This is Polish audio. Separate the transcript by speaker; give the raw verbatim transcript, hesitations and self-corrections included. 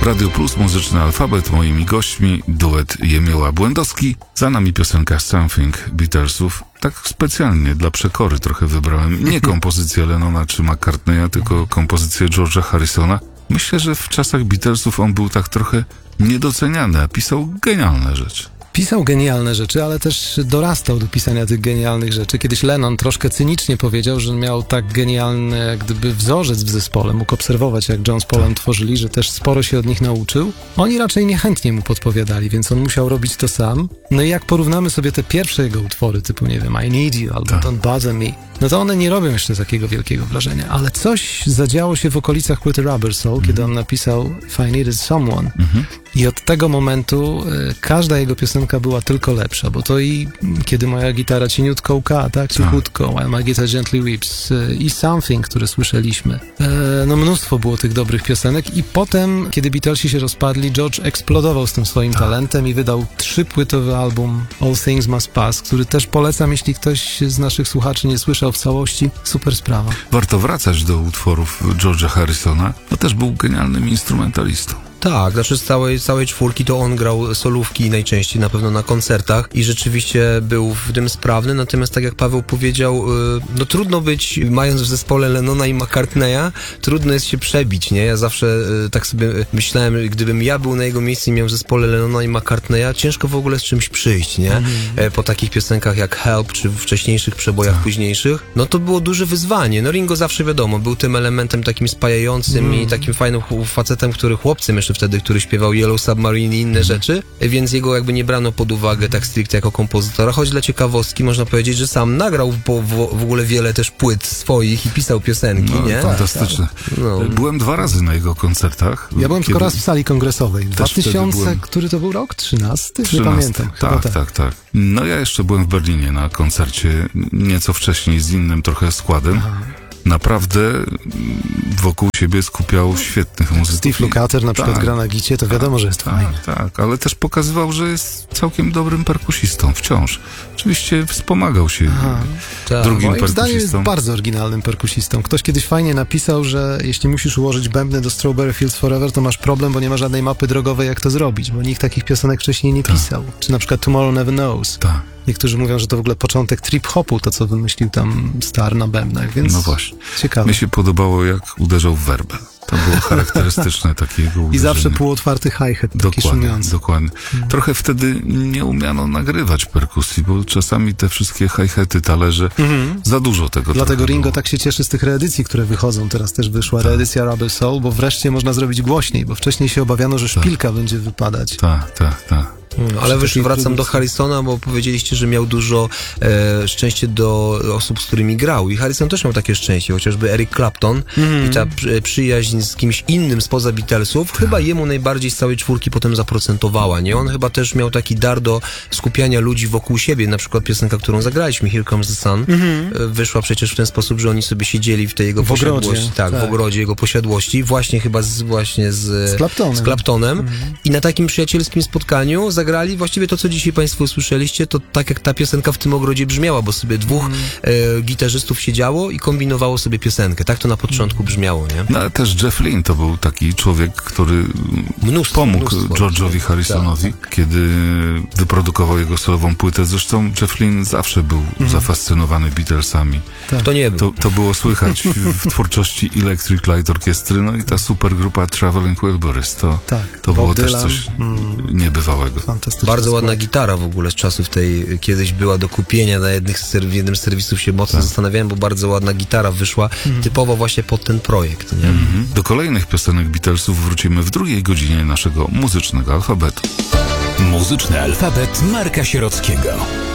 Speaker 1: Radio Plus, Muzyczny Alfabet. Moimi gośćmi duet Jemioła Błędowski. Za nami piosenka Something Beatlesów. Tak specjalnie dla przekory trochę wybrałem. Nie kompozycję Lennona czy McCartneya, tylko kompozycję George'a Harrisona. Myślę, że w czasach Beatlesów on był tak trochę niedoceniany, a pisał genialne rzeczy.
Speaker 2: Pisał genialne rzeczy, ale też dorastał do pisania tych genialnych rzeczy. Kiedyś Lennon troszkę cynicznie powiedział, że miał tak genialny jak gdyby wzorzec w zespole. Mógł obserwować, jak John z Paulem tworzyli, że też sporo się od nich nauczył. Oni raczej niechętnie mu podpowiadali, więc on musiał robić to sam. No i jak porównamy sobie te pierwsze jego utwory, typu, nie wiem, I Need You albo
Speaker 1: tak.
Speaker 2: Don't Bother Me, no to one nie robią jeszcze takiego wielkiego wrażenia. Ale coś zadziało się w okolicach płyty Rubber Soul, mm. kiedy on napisał If I Needed Someone. Mm-hmm. I od tego momentu y, każda jego piosenka była tylko lepsza, bo to i Kiedy moja gitara cieniutko łka, tak, cichutko, While My Guitar Gently Weeps y, i Something, które słyszeliśmy. E, no mnóstwo było tych dobrych piosenek i potem, kiedy Beatlesi się rozpadli, George eksplodował z tym swoim tak. talentem i wydał trzypłytowy album All Things Must Pass, który też polecam, jeśli ktoś z naszych słuchaczy nie słyszał w całości. Super sprawa.
Speaker 1: Warto wracać do utworów George'a Harrisona, bo też był genialnym instrumentalistą.
Speaker 3: Tak, znaczy z całej, całej czwórki to on grał solówki najczęściej na pewno na koncertach i rzeczywiście był w tym sprawny, natomiast tak jak Paweł powiedział, no trudno być, mając w zespole Lennona i McCartneya, trudno jest się przebić, nie? Ja zawsze tak sobie myślałem, gdybym ja był na jego miejscu i miał w zespole Lennona i McCartneya, ciężko w ogóle z czymś przyjść, nie? Mm. Po takich piosenkach jak Help, czy w wcześniejszych przebojach tak. późniejszych, no to było duże wyzwanie. No Ringo zawsze wiadomo, był tym elementem takim spajającym mm. i takim fajnym facetem, który chłopcym jeszcze wtedy, który śpiewał Yellow Submarine i inne mm. rzeczy, więc jego jakby nie brano pod uwagę tak stricte jako kompozytora, choć dla ciekawostki można powiedzieć, że sam nagrał w, w, w ogóle wiele też płyt swoich i pisał piosenki,
Speaker 1: no,
Speaker 3: nie?
Speaker 1: Fantastyczne. No. Byłem dwa razy na jego koncertach.
Speaker 2: Ja byłem
Speaker 1: kiedy...
Speaker 2: tylko raz w sali kongresowej. dwa tysiące, byłem... który to był rok? trzynasty? Nie pamiętam.
Speaker 1: Tak, tak, tak, tak. No ja jeszcze byłem w Berlinie na koncercie nieco wcześniej z innym trochę składem. Aha. Naprawdę wokół siebie skupiał świetnych muzyków.
Speaker 2: Steve Lukather na przykład tak, gra na gicie, to wiadomo, że jest
Speaker 1: tak,
Speaker 2: fajnie.
Speaker 1: Tak, ale też pokazywał, że jest całkiem dobrym perkusistą wciąż. Oczywiście wspomagał się Aha, tak. drugim
Speaker 2: Moim
Speaker 1: perkusistą.
Speaker 2: zdaniem jest bardzo oryginalnym perkusistą. Ktoś kiedyś fajnie napisał, że jeśli musisz ułożyć bębny do Strawberry Fields Forever, to masz problem, bo nie ma żadnej mapy drogowej, jak to zrobić, bo nikt takich piosenek wcześniej nie tak. pisał. Czy na przykład Tomorrow Never Knows. Tak. Niektórzy mówią, że to w ogóle początek trip-hopu, to co wymyślił tam Star na bębnach, więc no właśnie. Ciekawe.
Speaker 1: Mi się podobało, jak uderzał w werbel. To było charakterystyczne takiego uderzenia.
Speaker 2: I zawsze półotwarty hi-hat, taki
Speaker 1: dokładnie,
Speaker 2: szumiący.
Speaker 1: Dokładnie. Hmm. Trochę wtedy nie umiano nagrywać perkusji, bo czasami te wszystkie hi-haty, talerze, mm-hmm. za dużo tego.
Speaker 2: Dlatego Ringo
Speaker 1: było.
Speaker 2: tak się cieszy z tych reedycji, które wychodzą. Teraz też wyszła tak. reedycja Rubber Soul, bo wreszcie można zrobić głośniej, bo wcześniej się obawiano, że szpilka tak. będzie wypadać.
Speaker 1: Tak, tak, tak.
Speaker 3: No, ale już wracam do Harrisona, bo powiedzieliście, że miał dużo e, szczęście do osób, z którymi grał. I Harrison też miał takie szczęście, chociażby Eric Clapton mm. i ta przy, przyjaźń z kimś innym spoza Beatlesów, chyba jemu najbardziej z całej czwórki potem zaprocentowała, nie? On chyba też miał taki dar do skupiania ludzi wokół siebie. Na przykład piosenka, którą zagraliśmy, Here Comes the Sun, mm-hmm. wyszła przecież w ten sposób, że oni sobie siedzieli w tej jego
Speaker 2: w
Speaker 3: posiadłości.
Speaker 2: Ogrodzie,
Speaker 3: tak, tak, w ogrodzie jego posiadłości, właśnie chyba z, właśnie z,
Speaker 2: z Claptonem.
Speaker 3: Z Claptonem. Mm-hmm. I na takim przyjacielskim spotkaniu zagrali właściwie to, co dzisiaj Państwo usłyszeliście, to tak jak ta piosenka w tym ogrodzie brzmiała, bo sobie dwóch mm. e, gitarzystów siedziało i kombinowało sobie piosenkę. Tak to na początku brzmiało, nie?
Speaker 1: No ale też Jeff Lynne to był taki człowiek, który mnóstwo, pomógł George'owi Harrisonowi, tak, tak. kiedy wyprodukował jego solową płytę. Zresztą Jeff Lynne zawsze był mm. zafascynowany Beatlesami.
Speaker 3: Tak. To nie był.
Speaker 1: To, to było słychać w twórczości Electric Light Orchestry, no i ta supergrupa Traveling Wilburys. To,
Speaker 2: tak.
Speaker 1: to było
Speaker 2: Dylan.
Speaker 1: też coś mm. niebywałego.
Speaker 3: Bardzo ładna gitara w ogóle z czasów tej kiedyś była do kupienia na jednych serw- w jednym z serwisów się mocno tak. zastanawiałem, bo bardzo ładna gitara wyszła mm. typowo właśnie pod ten projekt, nie?
Speaker 1: Mm-hmm. Do kolejnych piosenek Beatlesów wrócimy w drugiej godzinie naszego muzycznego alfabetu.
Speaker 4: Muzyczny alfabet Marka Sierockiego.